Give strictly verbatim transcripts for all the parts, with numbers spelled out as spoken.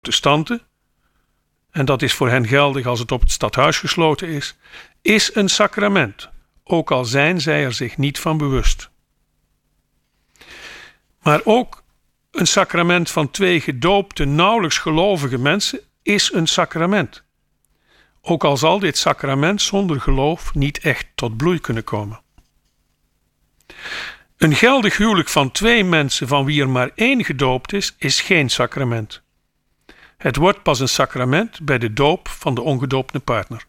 protestanten, en dat is voor hen geldig als het op het stadhuis gesloten is, is een sacrament, ook al zijn zij er zich niet van bewust. Maar ook een sacrament van twee gedoopte, nauwelijks gelovige mensen is een sacrament. Ook al zal dit sacrament zonder geloof niet echt tot bloei kunnen komen. Een geldig huwelijk van twee mensen van wie er maar één gedoopt is, is geen sacrament. Het wordt pas een sacrament bij de doop van de ongedoopte partner.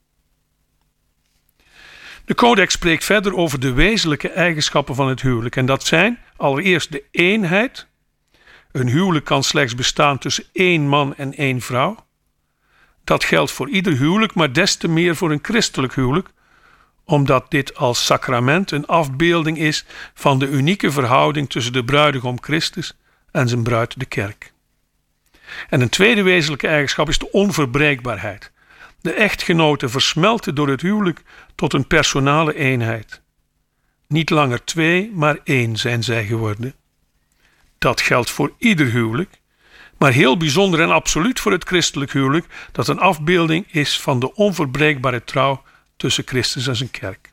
De codex spreekt verder over de wezenlijke eigenschappen van het huwelijk. En dat zijn allereerst de eenheid. Een huwelijk kan slechts bestaan tussen één man en één vrouw. Dat geldt voor ieder huwelijk, maar des te meer voor een christelijk huwelijk, omdat dit als sacrament een afbeelding is van de unieke verhouding tussen de bruidegom Christus en zijn bruid de kerk. En een tweede wezenlijke eigenschap is de onverbreekbaarheid. De echtgenoten versmelten door het huwelijk tot een personale eenheid. Niet langer twee, maar één zijn zij geworden. Dat geldt voor ieder huwelijk, maar heel bijzonder en absoluut voor het christelijk huwelijk, dat een afbeelding is van de onverbreekbare trouw tussen Christus en zijn kerk.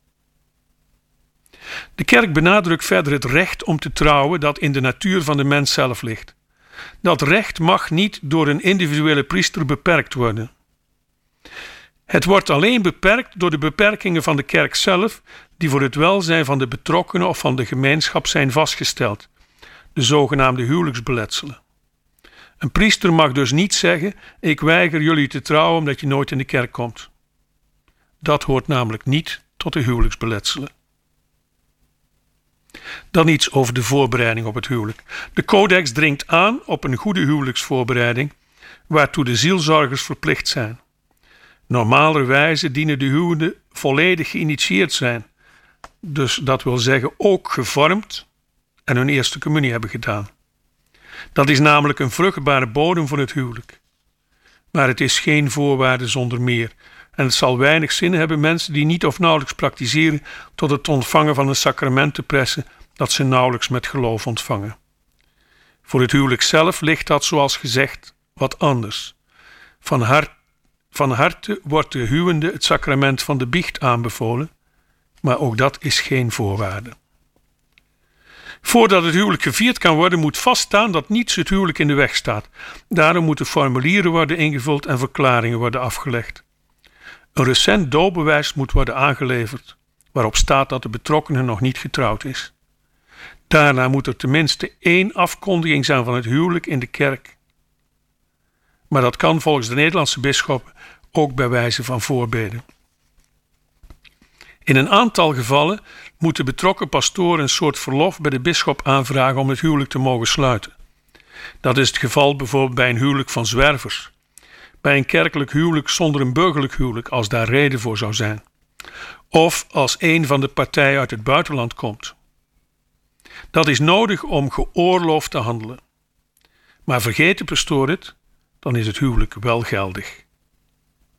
De kerk benadrukt verder het recht om te trouwen dat in de natuur van de mens zelf ligt. Dat recht mag niet door een individuele priester beperkt worden. Het wordt alleen beperkt door de beperkingen van de kerk zelf, die voor het welzijn van de betrokkenen of van de gemeenschap zijn vastgesteld, de zogenaamde huwelijksbeletselen. Een priester mag dus niet zeggen: ik weiger jullie te trouwen omdat je nooit in de kerk komt. Dat hoort namelijk niet tot de huwelijksbeletselen. Dan iets over de voorbereiding op het huwelijk. De codex dringt aan op een goede huwelijksvoorbereiding, waartoe de zielzorgers verplicht zijn. Normalerwijze dienen de huwenden volledig geïnitieerd zijn, dus dat wil zeggen ook gevormd en hun eerste communie hebben gedaan. Dat is namelijk een vruchtbare bodem voor het huwelijk. Maar het is geen voorwaarde zonder meer. En het zal weinig zin hebben mensen die niet of nauwelijks praktiseren tot het ontvangen van een sacrament te pressen dat ze nauwelijks met geloof ontvangen. Voor het huwelijk zelf ligt dat, zoals gezegd, wat anders. Van, hart, van harte wordt de huwende het sacrament van de biecht aanbevolen, maar ook dat is geen voorwaarde. Voordat het huwelijk gevierd kan worden, moet vaststaan dat niets het huwelijk in de weg staat. Daarom moeten formulieren worden ingevuld en verklaringen worden afgelegd. Een recent doopbewijs moet worden aangeleverd, waarop staat dat de betrokkene nog niet getrouwd is. Daarna moet er tenminste één afkondiging zijn van het huwelijk in de kerk. Maar dat kan volgens de Nederlandse bisschoppen ook bij wijze van voorbeden. In een aantal gevallen moet de betrokken pastoor een soort verlof bij de bisschop aanvragen om het huwelijk te mogen sluiten. Dat is het geval bijvoorbeeld bij een huwelijk van zwervers, bij een kerkelijk huwelijk zonder een burgerlijk huwelijk als daar reden voor zou zijn, of als een van de partijen uit het buitenland komt. Dat is nodig om geoorloofd te handelen. Maar vergeet de pastoor het, dan is het huwelijk wel geldig.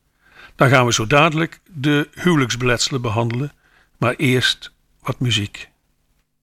Dan gaan we zo dadelijk de huwelijksbeletselen behandelen, maar eerst wat muziek.